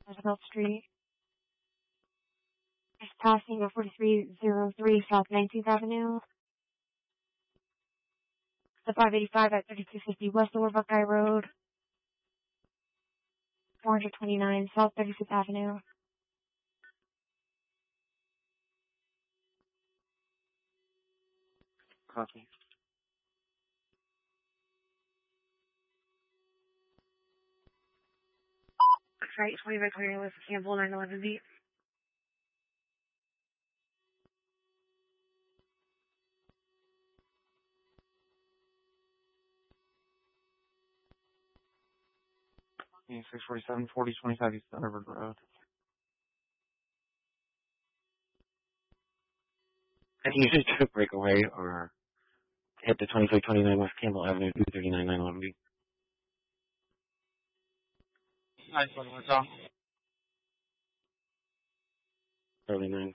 Roosevelt Street. Just passing a 4303 South 19th Avenue. The 585 at 3250 West Lower Buckeye Road. 429 South 36th Avenue. Copy. Right, 20 by 20 with Campbell 911B. Yeah, 647, 4025 East Thunderbird Road. I think you just took breakaway or hit the 2329 West Campbell Avenue, 239 911B. Nice one, what's up? Early 9.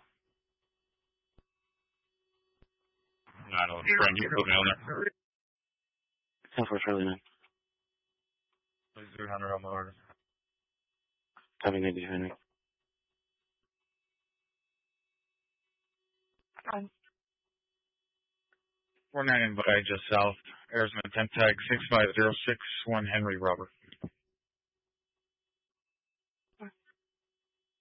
I don't know, friend, you can put me on there. 10-4 Charlie 9. Please 300 on the order. Copy, 90 behind me. 49 by just south. Arizona 10 tag 65061 Henry Robert.